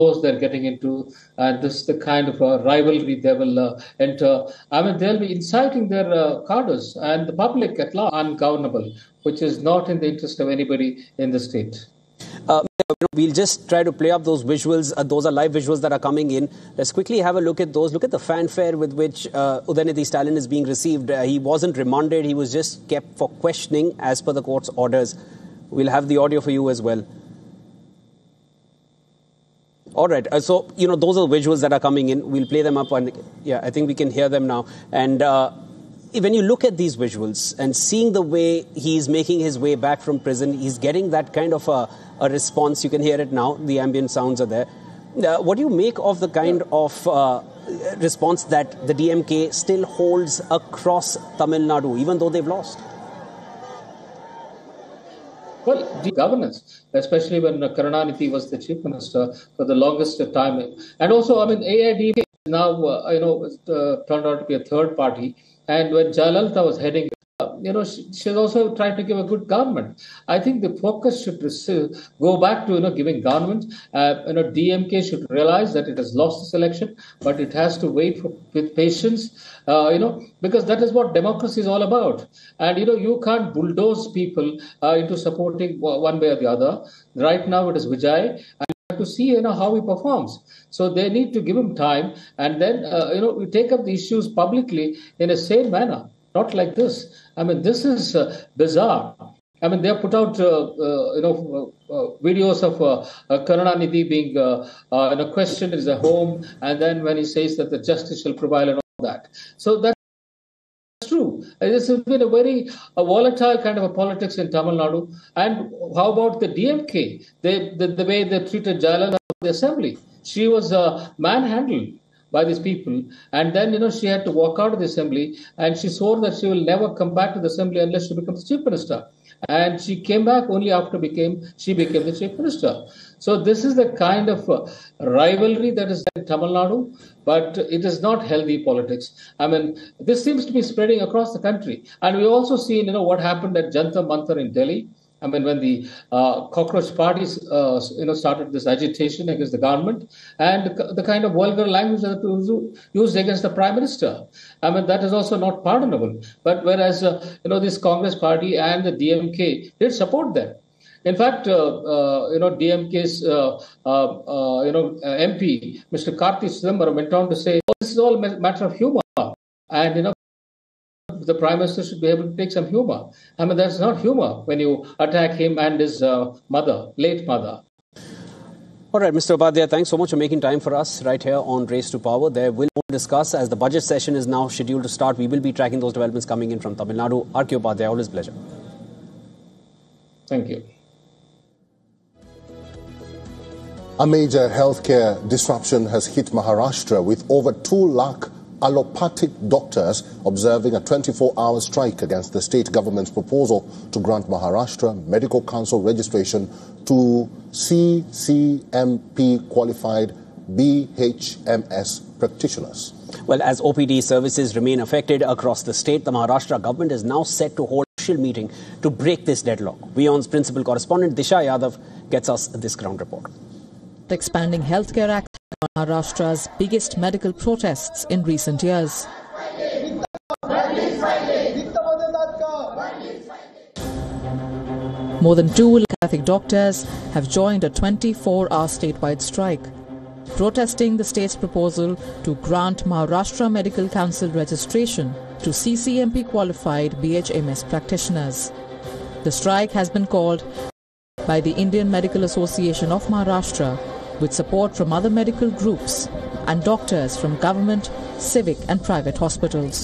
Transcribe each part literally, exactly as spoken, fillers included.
they're getting into, and this is the kind of uh, rivalry they will uh, enter. I mean, they'll be inciting their uh, cadres and the public at large, ungovernable, which is not in the interest of anybody in the state. Uh, we'll just try to play up those visuals. Uh, those are live visuals that are coming in. Let's quickly have a look at those. Look at the fanfare with which uh, Udayanidhi Stalin is being received. Uh, he wasn't remanded. He was just kept for questioning as per the court's orders. We'll have the audio for you as well. All right. Uh, so, you know, those are the visuals that are coming in. We'll play them up. And yeah, I think we can hear them now. And uh, when you look at these visuals and seeing the way he's making his way back from prison, he's getting that kind of a, a response. You can hear it now. The ambient sounds are there. Uh, what do you make of the kind of uh, response that the D M K still holds across Tamil Nadu, even though they've lost? Well, the governance, especially when uh, Karunanidhi was the chief minister for the longest time. And also, I mean, A I D M K now, uh, you know, uh, turned out to be a third party. And when Jayalalitha was heading, uh, you know, she, she's also trying to give a good government. I think the focus should receive, go back to, you know, giving government. Uh, you know, D M K should realize that it has lost this election, but it has to wait for, with patience, uh, you know, because that is what democracy is all about. And, you know, you can't bulldoze people uh, into supporting one way or the other. Right now it is Vijay, and you have to see, you know, how he performs. So they need to give him time, and then, uh, you know, we take up the issues publicly in a sane manner, not like this. I mean, this is uh, bizarre. I mean, they have put out, uh, uh, you know, uh, uh, videos of uh, uh, Karunanidhi being uh, uh, in a question in his home, and then when he says that the justice shall prevail and all that. So that's true. This has been a very uh, volatile kind of a politics in Tamil Nadu. And how about the D M K? They, the, the way they treated Jayalalitha in the assembly. She was uh, manhandled by these people, and then, you know, she had to walk out of the assembly, and she swore that she will never come back to the assembly unless she becomes chief minister. And she came back only after became she became the chief minister. So this is the kind of uh, rivalry that is in Tamil Nadu, but it is not healthy politics. I mean, this seems to be spreading across the country, and we also seen, you know, what happened at Jantar Mantar in Delhi. I mean, when the uh, cockroach parties, uh, you know, started this agitation against the government, and the kind of vulgar language that was used against the prime minister. I mean, that is also not pardonable. But whereas, uh, you know, this Congress party and the D M K did support them. In fact, uh, uh, you know, D M K's, uh, uh, uh, you know, uh, M P, Mister Karthi Chidambaram, went on to say, oh, this is all a matter of humor. And, you know, the Prime Minister should be able to take some humor. I mean, that's not humor when you attack him and his uh, mother, late mother. All right, Mister Upadhyay, thanks so much for making time for us right here on Race to Power. There will be discuss as the budget session is now scheduled to start. We will be tracking those developments coming in from Tamil Nadu. R K Upadhyay, always a pleasure. Thank you. A major healthcare disruption has hit Maharashtra with over two lakh allopathic doctors observing a twenty-four hour strike against the state government's proposal to grant Maharashtra Medical Council registration to C C M P qualified B H M S practitioners. Well, as O P D services remain affected across the state, the Maharashtra government is now set to hold a special meeting to break this deadlock. WION's principal correspondent Disha Yadav gets us this ground report. The expanding healthcare act is Maharashtra's biggest medical protests in recent years. More than two allopathic doctors have joined a twenty-four hour statewide strike, protesting the state's proposal to grant Maharashtra Medical Council registration to C C M P qualified B H M S practitioners. The strike has been called by the Indian Medical Association of Maharashtra, with support from other medical groups and doctors from government, civic and private hospitals.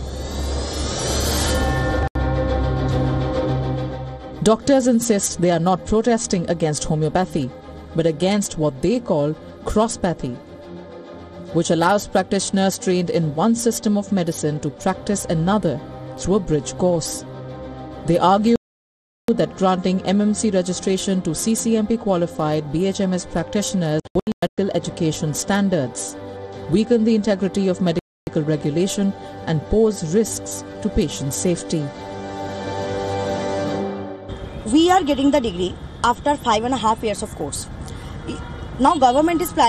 Doctors insist they are not protesting against homeopathy, but against what they call crosspathy, which allows practitioners trained in one system of medicine to practice another through a bridge course. They argue that granting M M C registration to C C M P qualified B H M S practitioners with medical education standards weaken the integrity of medical regulation and pose risks to patient safety. We are getting the degree after five and a half years of course. Now government is planning